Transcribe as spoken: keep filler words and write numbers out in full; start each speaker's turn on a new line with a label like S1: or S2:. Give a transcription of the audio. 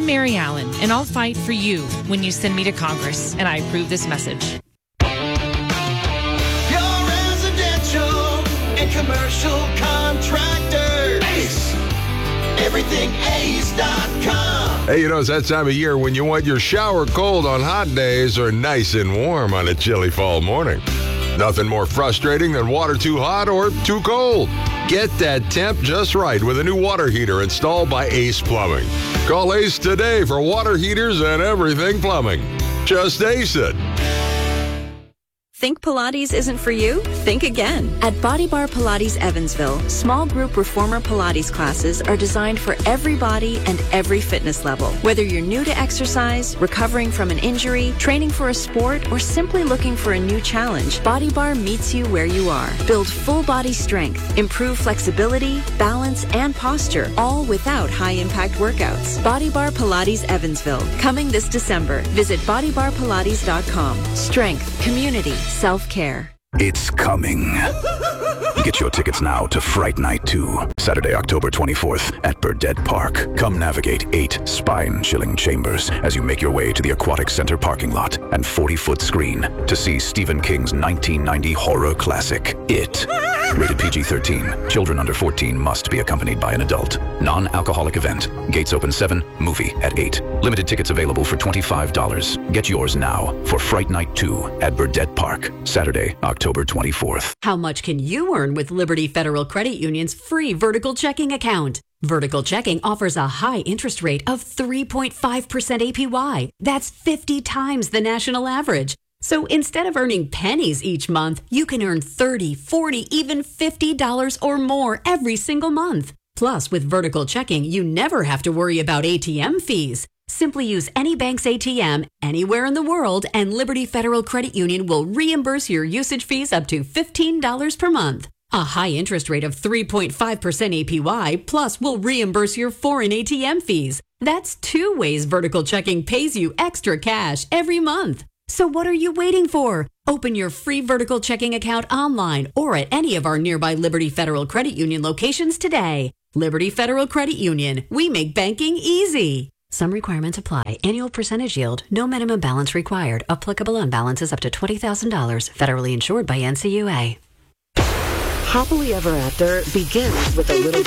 S1: Mary Allen, and I'll fight for you when you send me to Congress, and I approve this message.
S2: Your residential and commercial contractor. Ace. Everything ace dot com.
S3: Hey, you know, it's that time of year when you want your shower cold on hot days or nice and warm on a chilly fall morning. Nothing more frustrating than water too hot or too cold. Get that temp just right with a new water heater installed by Ace Plumbing. Call Ace today for water heaters and everything plumbing. Just Ace it.
S4: Think Pilates isn't for you? Think again. At Body Bar Pilates Evansville, small group reformer Pilates classes are designed for every body and every fitness level. Whether you're new to exercise, recovering from an injury, training for a sport, or simply looking for a new challenge, Body Bar meets you where you are. Build full body strength, improve flexibility, balance, and posture, all without high-impact workouts. Body Bar Pilates Evansville, coming this December. Visit body bar pilates dot com. Strength, community, self-care.
S5: It's coming. Get your tickets now to Fright Night two, Saturday, October twenty-fourth at Burdett Park. Come navigate eight spine-chilling chambers as you make your way to the Aquatic Center parking lot and forty-foot screen to see Stephen King's nineteen ninety horror classic, It. Rated P G thirteen. Children under fourteen must be accompanied by an adult. Non-alcoholic event. Gates open seven, movie at eight. Limited tickets available for twenty-five dollars. Get yours now for Fright Night two at Burdett Park, Saturday, October twenty-fourth.
S6: How much can you earn with Liberty Federal Credit Union's free vertical checking account? Vertical checking offers a high interest rate of three point five percent A P Y. That's fifty times the national average. So instead of earning pennies each month, you can earn thirty, forty, even fifty dollars or more every single month. Plus, with vertical checking, you never have to worry about A T M fees. Simply use any bank's A T M anywhere in the world, and Liberty Federal Credit Union will reimburse your usage fees up to fifteen dollars per month. A high interest rate of three point five percent A P Y, plus will reimburse your foreign A T M fees. That's two ways vertical checking pays you extra cash every month. So what are you waiting for? Open your free vertical checking account online or at any of our nearby Liberty Federal Credit Union locations today. Liberty Federal Credit Union. We make banking easy. Some requirements apply. Annual percentage yield. No minimum balance required. Applicable on balances up to twenty thousand dollars. Federally insured by N C U A.
S7: Happily Ever After begins with a little